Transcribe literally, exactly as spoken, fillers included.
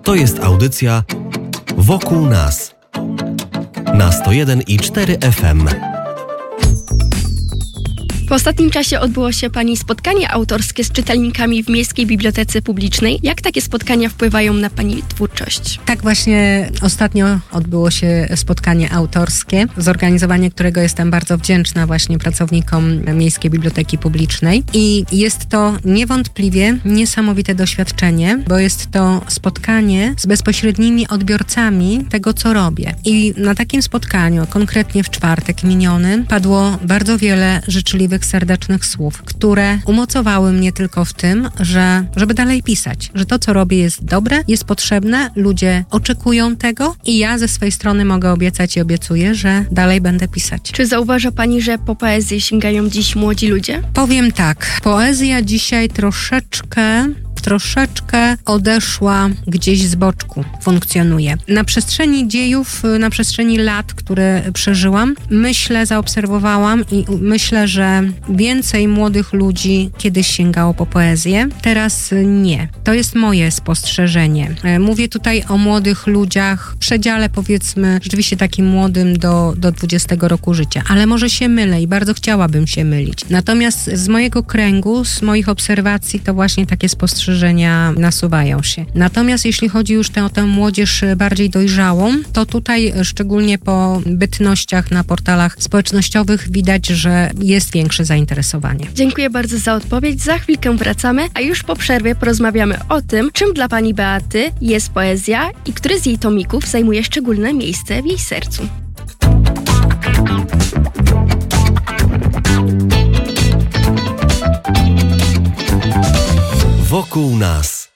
To jest audycja Wokół nas na sto jeden i cztery F M. W ostatnim czasie odbyło się Pani spotkanie autorskie z czytelnikami w Miejskiej Bibliotece Publicznej. Jak takie spotkania wpływają na Pani twórczość? Tak właśnie ostatnio odbyło się spotkanie autorskie, zorganizowanie którego jestem bardzo wdzięczna właśnie pracownikom Miejskiej Biblioteki Publicznej. I jest to niewątpliwie niesamowite doświadczenie, bo jest to spotkanie z bezpośrednimi odbiorcami tego, co robię. I na takim spotkaniu, konkretnie w czwartek miniony, padło bardzo wiele życzliwych, serdecznych słów, które umocowały mnie tylko w tym, że żeby dalej pisać, że to, co robię, jest dobre, jest potrzebne, ludzie oczekują tego i ja ze swojej strony mogę obiecać i obiecuję, że dalej będę pisać. Czy zauważa Pani, że po poezję sięgają dziś młodzi ludzie? Powiem tak, poezja dzisiaj troszeczkę troszeczkę odeszła gdzieś z boczku, funkcjonuje. Na przestrzeni dziejów, na przestrzeni lat, które przeżyłam, myślę, zaobserwowałam i myślę, że więcej młodych ludzi kiedyś sięgało po poezję, teraz nie. To jest moje spostrzeżenie. Mówię tutaj o młodych ludziach w przedziale, powiedzmy, rzeczywiście takim młodym do, do dwudziestego roku życia, ale może się mylę i bardzo chciałabym się mylić. Natomiast z mojego kręgu, z moich obserwacji, to właśnie takie spostrzeżenia nasuwają się. Natomiast jeśli chodzi już te, o tę młodzież bardziej dojrzałą, to tutaj szczególnie po bytnościach na portalach społecznościowych widać, że jest większe zainteresowanie. Dziękuję bardzo za odpowiedź. Za chwilkę wracamy, a już po przerwie porozmawiamy o tym, czym dla Pani Beaty jest poezja i który z jej tomików zajmuje szczególne miejsce w jej sercu. Wokół nas.